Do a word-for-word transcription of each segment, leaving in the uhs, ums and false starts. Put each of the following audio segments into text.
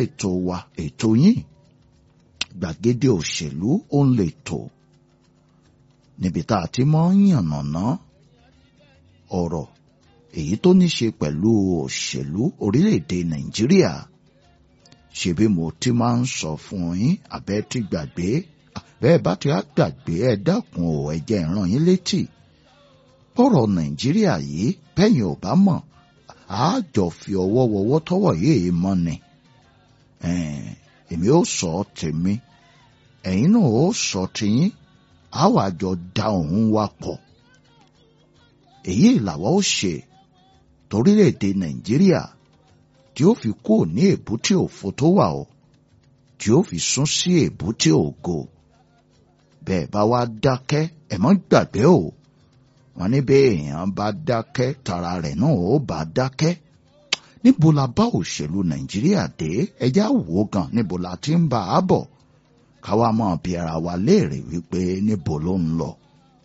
ètò wa ètò yín gbàgede òṣèlú ó ń lè tò níbi tá a ti mọ́ yànnàná ọ̀rọ̀ èyí tó ní ṣe pẹ̀lú òṣèlú orílẹ̀-èdè Nàìjíríà. Ṣebí mo ti máa ń sọ fún yín àbẹ́ ti gbàgbé bẹ́ẹ̀ bá ti á gbàgbé ẹ dákun ò ẹ jẹ́ ìran yín létí. Ọ̀rọ̀ Nàìjíríà yìí bẹ́yìn ò bá mọ̀ á jọ fi ọwọ́ wọwọ́ tọwọ́ yìí mọ́ ni. Èmi ó sọ tèmi ẹ̀yin náà ó sọ tiyín á wà jọ da òun wa pọ̀. Èyí làwa ó ṣe torílẹ̀-èdè Nàìjíríà tí ó fi kúrò ní èbúté òfo tó wà o tí ó fi sún sí èbúté ògo. Bẹ́ẹ̀ bá wá dákẹ́ ẹ má gbàgbé o wọ́n ní bẹ́ẹ̀ èèyàn bá dákẹ́ tara rẹ̀ náà ó bá dákẹ́. Níbo la bá òṣèlú Nàìjíríà dé ẹjá wò gan níbo la ti ń bá a bọ̀ káwa máa bi ara wa léèrè wípé níbo ló ń lọ.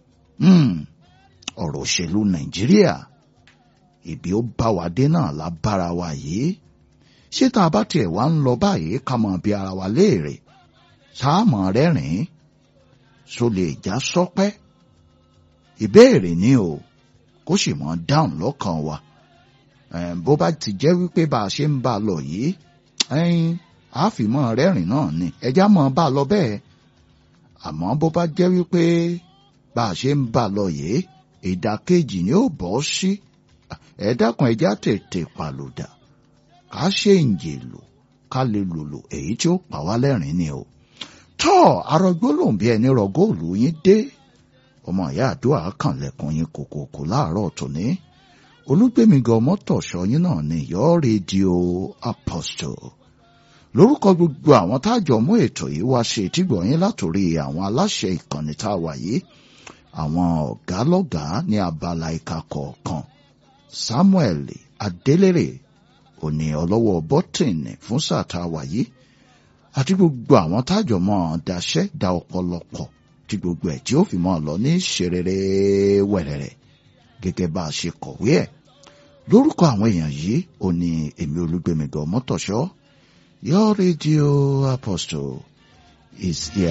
Ọ̀rọ̀ òṣèlú Nàìjíríà ibi ó bá wa dé náà la bára wa yìí. Ṣé tá a bá tiẹ̀ wá ń lọ báyìí ká máa bi ara wa léèrè sáàmọ̀ rẹ́rìn-ín só lè já sọ́pẹ́? Ìbéèrè ni o kó sì mọ́ dáhùn lọ́kàn wa. Bó bá ti jẹ́ wípé bá a ṣe ń bá a lọ yìí ẹyin àáfìmọ́ rẹ́rìn náà ni ẹjá mọ́ bá a lọ bẹ́ẹ̀. Àmọ́ bó bá jẹ́ wípé bá a ṣe ń bá a lọ yìí ìdàkejì ni ó bọ́ sí. Ẹ dákun ẹjá tètè pàlùdà ká ṣe ń jèlò ká lè lòlò èyí tí ó pa wá lẹ́rìn ni o. Tọ́ arọgbó lòun bí ẹni rọ góòlù yín dé ọmọ ìyá àdúrà kànlẹ̀kùn yín kòkòkò láàárọ̀ tòní. Olúgbémigan Mọ́tòṣọ́ yín náà ni your radio apostle. Lórúkọ gbogbo àwọn tájọ mú ètò yìí wá ṣe ìtìgbọ̀ yín látòrí àwọn aláṣẹ ìkànnì tá a wà yìí àwọn ọ̀gá lọ́gàá ní abala ìka kọ̀ọ̀kan. Samuel Adélèrè òní ọlọ́wọ́ bọ́tìnì fún sáà tá a wà yìí àti gbogbo àwọn tájọ mọ́ daṣẹ́ da ọ̀pọ̀lọpọ̀ tí gbogbo ẹ̀ tí ó fi mọ́ lọ ní ṣerere wẹ̀rẹ̀rẹ̀ gẹ́gẹ́ bá a ṣe kọ̀wé ẹ̀. Lórúkọ àwọn èèyàn yìí òní èmi Olúgbémigan Mọ́tòṣọ́ your radio apostle is here.